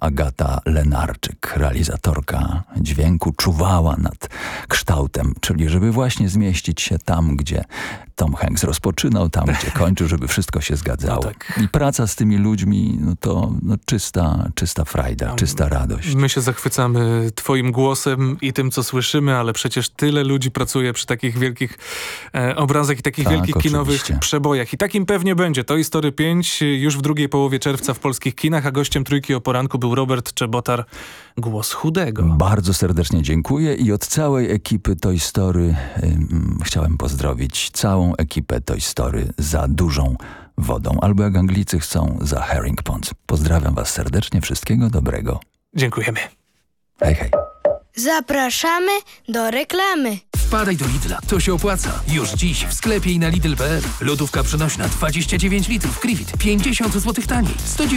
Agata Lenarczyk, realizatorka dźwięku, czuwała nad kształtem, czyli żeby właśnie zmieścić się tam, gdzie Tom Hanks rozpoczynał, tam, gdzie kończył, żeby wszystko się zgadzało. No tak. I praca z tymi ludźmi, to czysta frajda, czysta radość. My się zachwycamy twoim głosem i tym, co słyszymy, ale przecież tyle ludzi pracuje przy takich wielkich obrazach i takich wielkich kinowych przebojach. I takim pewnie będzie Toy Story 5 już w drugiej połowie czerwca w polskich kinach, a gościem Trójki o poranku był Robert Czebotar, głos chudego. Bardzo serdecznie dziękuję i od całej ekipy Toy Story chciałem pozdrowić całą ekipę Toy Story za dużą wodą, albo jak Anglicy chcą, za herring ponds. Pozdrawiam was serdecznie, wszystkiego dobrego. Dziękujemy. Hej, hej. Zapraszamy do reklamy. Wpadaj do Lidla, to się opłaca. Już dziś w sklepie i na Lidl.pl. Lodówka przenośna 29 litrów Krivit 50 zł taniej.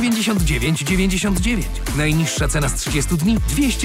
199,99. Najniższa cena z 30 dni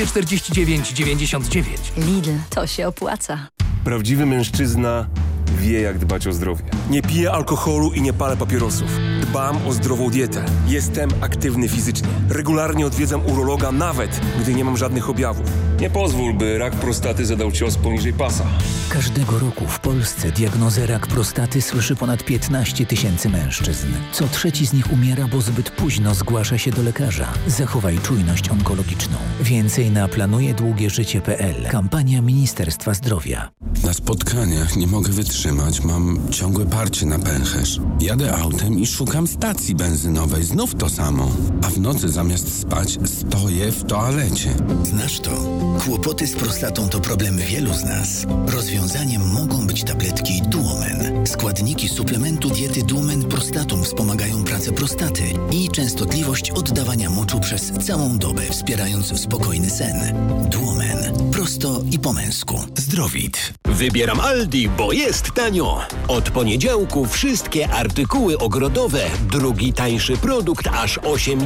249,99. Lidl, to się opłaca. Prawdziwy mężczyzna wie, jak dbać o zdrowie. Nie piję alkoholu i nie palę papierosów. Dbam o zdrową dietę. Jestem aktywny fizycznie. Regularnie odwiedzam urologa, nawet gdy nie mam żadnych objawów. Nie pozwól, by rak prostaty zadał cios poniżej pasa. Każdego roku w Polsce diagnozę rak prostaty słyszy ponad 15 000 mężczyzn. Co trzeci z nich umiera, bo zbyt późno zgłasza się do lekarza. Zachowaj czujność onkologiczną. Więcej na planujedługieżycie.pl. Kampania Ministerstwa Zdrowia. Na spotkaniach nie mogę wytrzymać, mam ciągłe parcie na pęcherz. Jadę autem i szukam stacji benzynowej, znów to samo. A w nocy zamiast spać stoję w toalecie. Znasz to? Kłopoty z prostatą to problem wielu z nas. Rozwiązaniem mogą być tabletki Duomen. Składniki suplementu diety Duomen Prostatum wspomagają pracę prostaty i częstotliwość oddawania moczu przez całą dobę, wspierając spokojny sen. Duomen. Prosto i po męsku. Zdrowit. Wybieram Aldi, bo jest tanio. Od poniedziałku wszystkie artykuły ogrodowe. Drugi tańszy produkt aż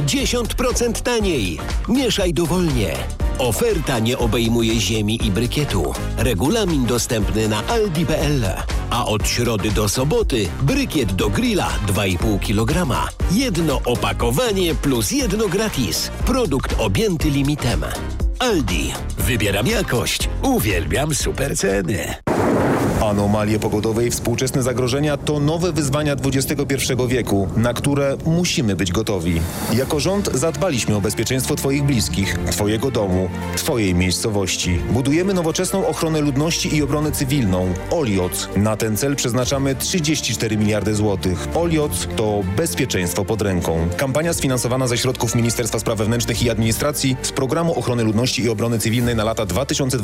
80% taniej. Mieszaj dowolnie. Oferta nie obejmuje ziemi i brykietu. Regulamin dostępny na aldi.pl. A od środy do soboty brykiet do grilla 2,5 kg. Jedno opakowanie plus jedno gratis. Produkt objęty limitem. Aldi. Wybieram jakość. Uwielbiam super ceny. Anomalie pogodowe i współczesne zagrożenia to nowe wyzwania XXI wieku, na które musimy być gotowi. Jako rząd zadbaliśmy o bezpieczeństwo Twoich bliskich, Twojego domu, Twojej miejscowości. Budujemy nowoczesną ochronę ludności i obronę cywilną. OLIOC. Na ten cel przeznaczamy 34 miliardy złotych. OLIOC to bezpieczeństwo pod ręką. Kampania sfinansowana ze środków Ministerstwa Spraw Wewnętrznych i Administracji z Programu Ochrony Ludności i Obrony Cywilnej na lata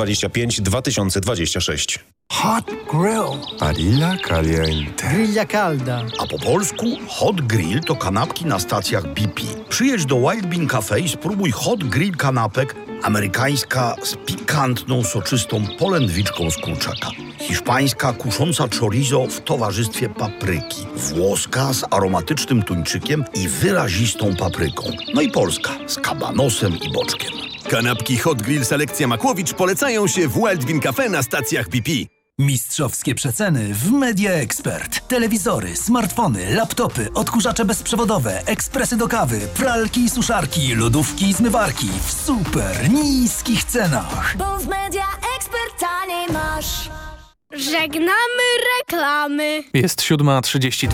2025-2026. Hot grill. Parrilla caliente. Grilla calda. A po polsku hot grill to kanapki na stacjach BP. Przyjedź do Wild Bean Cafe i spróbuj hot grill kanapek, amerykańska z pikantną, soczystą polędwiczką z kurczaka. Hiszpańska kusząca chorizo w towarzystwie papryki. Włoska z aromatycznym tuńczykiem i wyrazistą papryką. No i polska z kabanosem i boczkiem. Kanapki Hot Grill Selekcja Makłowicz polecają się w Wild Bean Cafe na stacjach BP. Mistrzowskie przeceny w Media Expert. Telewizory, smartfony, laptopy, odkurzacze bezprzewodowe, ekspresy do kawy, pralki i suszarki, lodówki i zmywarki w super niskich cenach. Bo w Media Expert taniej masz. Żegnamy reklamy. Jest 7:32.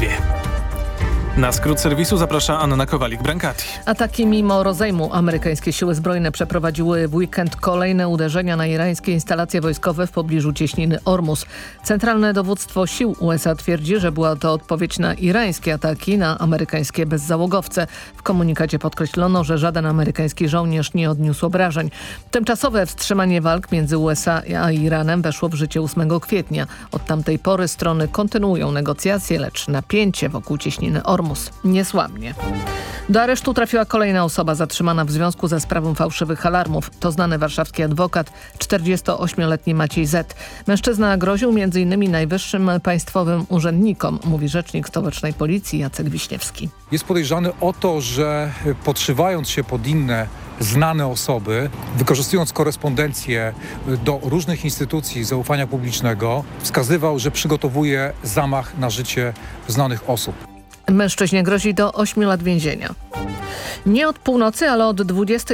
Na skrót serwisu zaprasza Anna Kowalik-Brankati. Ataki mimo rozejmu. Amerykańskie siły zbrojne przeprowadziły w weekend kolejne uderzenia na irańskie instalacje wojskowe w pobliżu cieśniny Ormus. Centralne dowództwo sił USA twierdzi, że była to odpowiedź na irańskie ataki na amerykańskie bezzałogowce. W komunikacie podkreślono, że żaden amerykański żołnierz nie odniósł obrażeń. Tymczasowe wstrzymanie walk między USA a Iranem weszło w życie 8 kwietnia. Od tamtej pory strony kontynuują negocjacje, lecz napięcie wokół cieśniny Ormus nie słabnie. Do aresztu trafiła kolejna osoba zatrzymana w związku ze sprawą fałszywych alarmów. To znany warszawski adwokat, 48-letni Maciej Z. Mężczyzna groził m.in. najwyższym państwowym urzędnikom, mówi rzecznik stołecznej policji Jacek Wiśniewski. Jest podejrzany o to, że podszywając się pod inne znane osoby, wykorzystując korespondencję do różnych instytucji zaufania publicznego, wskazywał, że przygotowuje zamach na życie znanych osób. Mężczyźnie grozi do 8 lat więzienia. Nie od północy, ale od 20